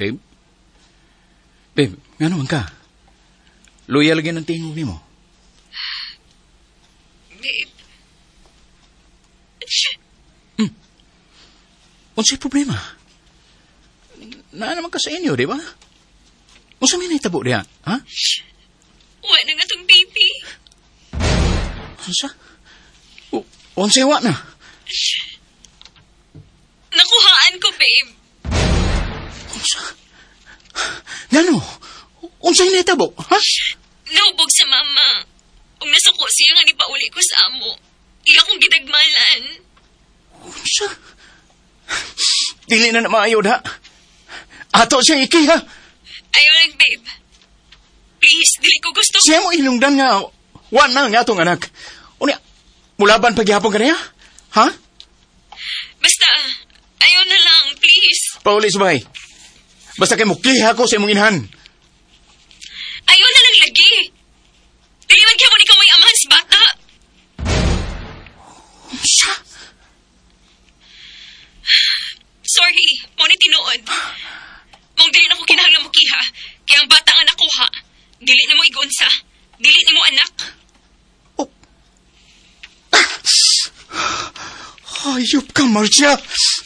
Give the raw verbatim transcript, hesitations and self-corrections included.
Babe? Babe, nga naman ka? Loyal lagi ng tingog ni mo. Babe. Hmm. Unsay problema? Na naman ka sa inyo, di ba? Unsa may naitabo diha, ha? Wa na nga tong baby. Unsa? O, unsay wa na? Nakuhaan ko, babe. Unsa? Ngano? Unsay naitabo, ha? Nahubog sa mama. Ug nasuko siya nga ni pauli ko sa amo. Iya kong gidagmalan. Unsa? Dili na na maayo, ha? Ato siya iki, ha? Ayaw lang, babe. Please, dili ko gusto. Siya mo inungdan nga, wa na nga atong anak. Unya, mulaban paghihapon ka niya? Ha? Basta, ayaw na lang, please. Pauli, subay. Basta kay mukiha ko sa imong inhan. Ayaw na lang lagi. Dili man kaya mo ni kamoy amahan sa bata. Unsa? Sorry, mo ni tinuod. Mong dili na ko kinahanglan mukiha. Kaya ang bata nga nakuha. Dili ni mo igunsa. Dili ni mo anak. Oh. Hayop ka, Marcia.